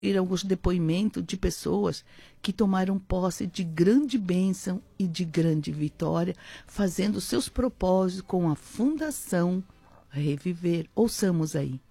alguns depoimentos de pessoas que tomaram posse de grande bênção e de grande vitória, fazendo seus propósitos com a Fundação Reviver. Ouçamos aí.